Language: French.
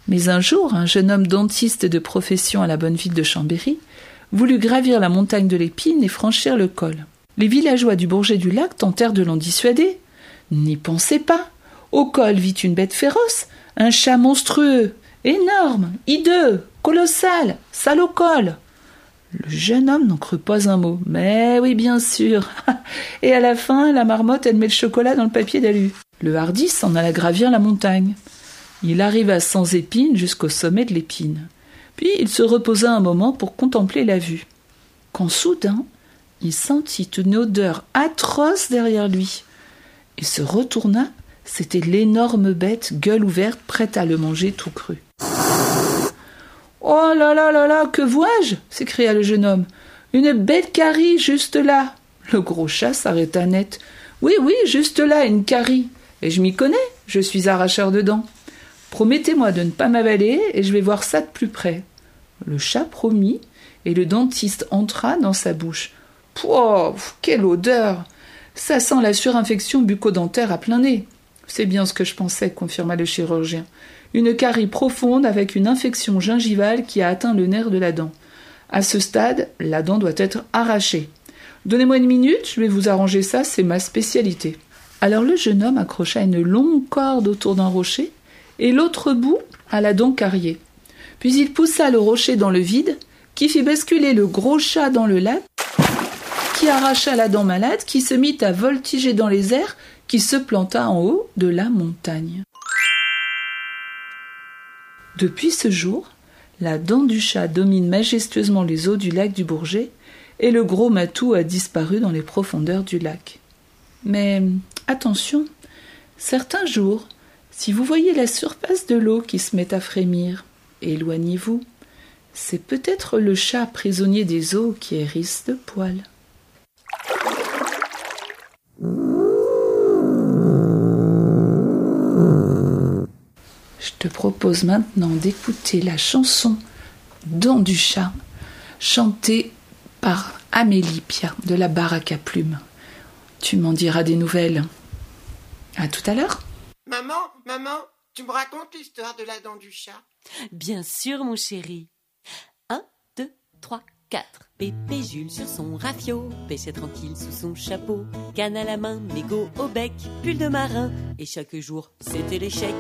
Mais un jour, un jeune homme dentiste de profession à la bonne ville de Chambéry voulut gravir la montagne de l'Épine et franchir le col. Les villageois du Bourget du Lac tentèrent de l'en dissuader. N'y pensez pas. Au col vit une bête féroce, un chat monstrueux, énorme, hideux, colossal, sale au col. Le jeune homme n'en crut pas un mot. Mais oui, bien sûr. Et à la fin, la marmotte, elle met le chocolat dans le papier d'alu. Le hardi s'en alla gravir la montagne. Il arriva sans épine jusqu'au sommet de l'épine. Puis il se reposa un moment pour contempler la vue. Quand soudain, il sentit une odeur atroce derrière lui. Il se retourna, c'était l'énorme bête, gueule ouverte, prête à le manger tout cru. « Oh là là là là, que vois-je » s'écria le jeune homme. « Une bête carie, juste là !» Le gros chat s'arrêta net. « Oui, oui, juste là, une carie. Et je m'y connais, je suis arracheur de dents. Promettez-moi de ne pas m'avaler et je vais voir ça de plus près. » Le chat promit et le dentiste entra dans sa bouche. « Pouah, quelle odeur ! Ça sent la surinfection bucco-dentaire à plein nez. » « C'est bien ce que je pensais, » confirma le chirurgien. « Une carie profonde avec une infection gingivale qui a atteint le nerf de la dent. À ce stade, la dent doit être arrachée. Donnez-moi une minute, je vais vous arranger ça, c'est ma spécialité. » Alors le jeune homme accrocha une longue corde autour d'un rocher et l'autre bout à la dent cariée. Puis il poussa le rocher dans le vide, qui fit basculer le gros chat dans le lac, qui arracha la dent malade, qui se mit à voltiger dans les airs, qui se planta en haut de la montagne. Depuis ce jour, la dent du chat domine majestueusement les eaux du lac du Bourget et le gros matou a disparu dans les profondeurs du lac. Mais attention, certains jours, si vous voyez la surface de l'eau qui se met à frémir, éloignez-vous. C'est peut-être le chat prisonnier des eaux qui hérisse de poils. Je te propose maintenant d'écouter la chanson Dent du chat, chantée par Amélie Pia de la Baraque à Plumes. Tu m'en diras des nouvelles. À tout à l'heure. Maman, tu me racontes l'histoire de la dent du chat ? Bien sûr, mon chéri. 1, 2, 3, 4. Pépé Jules sur son rafio pêchait tranquille sous son chapeau. Canne à la main, mégot au bec, pull de marin. Et chaque jour, c'était l'échec.